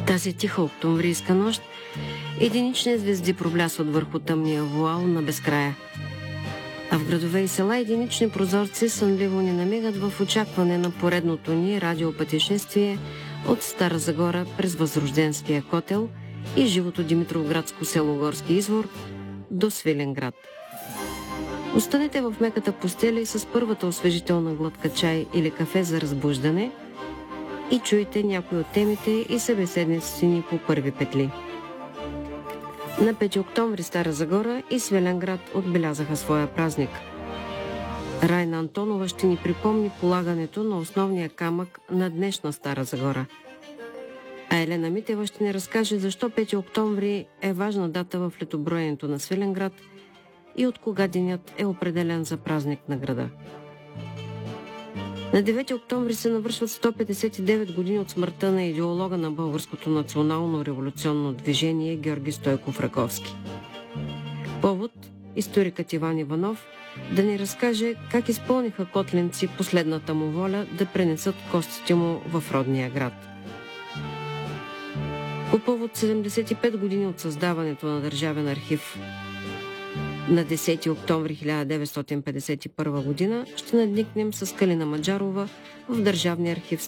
Тази тиха октомврийска нощ единични звезди проблясват върху тъмния вуал на безкрая. А в градове и села единични прозорци сънливо ни намигат в очакване на поредното ни радиопътешествие от Стара Загора през Възрожденския котел и живото Димитровградско село Горски извор до Свиленград. Останете в меката постеля и с първата освежителна глътка чай или кафе за разбуждане и чуйте някои от темите и събеседниците ни по първи петли. На 5 октомври Стара Загора и Свиленград отбелязаха своя празник. Райна Антонова ще ни припомни полагането на основния камък на днешна Стара Загора. А Елена Митева ще ни разкаже защо 5 октомври е важна дата в летоброенето на Свиленград и от кога денят е определен за празник на града. На 9 октомври се навършват 159 години от смъртта на идеолога на българското национално революционно движение Георги Стойков Раковски. Повод – историкът Иван Иванов да ни разкаже как изпълниха котленци последната му воля да пренесат костите му в родния град. По повод 75 години от създаването на Държавен архив на 10 октомври 1951 година ще надникнем с Калина Маджарова в Държавния архив